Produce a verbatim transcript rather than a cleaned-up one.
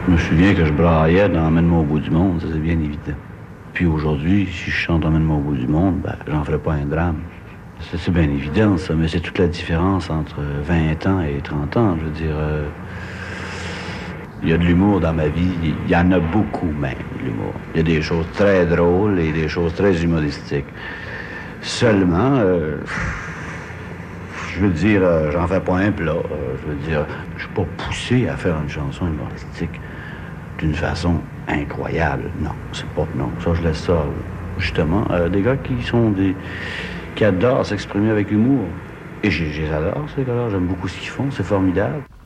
Je me souviens que je braillais dans Emmène-moi au bout du monde, ça c'est bien évident. Puis aujourd'hui, si je chante Emmène-moi au bout du monde, ben, j'en ferai pas un drame. Ça, c'est bien évident, ça, mais c'est toute la différence entre vingt ans et trente ans. Je veux dire, euh, il y a de l'humour dans ma vie. Il y en a beaucoup, même, de l'humour. Il y a des choses très drôles et des choses très humoristiques. Seulement, euh, je veux dire, euh, j'en fais pas un plat. Euh, je veux dire, je suis pas poussé à faire une chanson humoristique d'une façon incroyable. Non, c'est pas... Non, ça, je laisse ça, justement, euh, des gars qui sont des... qui adorent s'exprimer avec humour. Et je les adore, ces gars-là. J'aime beaucoup ce qu'ils font, c'est formidable.